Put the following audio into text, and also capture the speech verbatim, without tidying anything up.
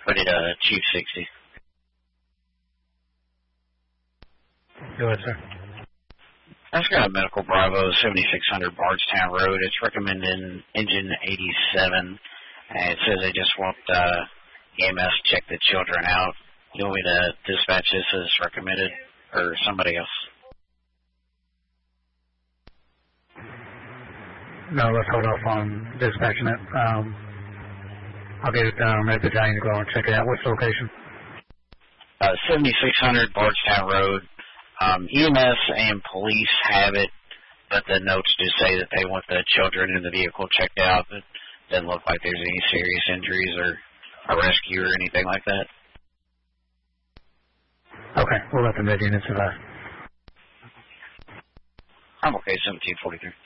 Put it, uh, Chief sixty. Go ahead, sir. I've got a Medical Bravo, seventy-six hundred Bardstown Road. It's recommending engine eighty-seven. And it says they just want uh, E M S to check the children out. You want me to dispatch this as recommended, or somebody else? No, let's hold off on dispatching it. Um, I'll get it down, make the Johnny to go and check it out. What's the location? Uh, seventy-six hundred Bardstown Road. Um, E M S and police have it, but the notes do say that they want the children in the vehicle checked out. It doesn't look like there's any serious injuries or a rescue or anything like that. Okay, we'll let the med unit survive. I'm okay, seventeen forty-three.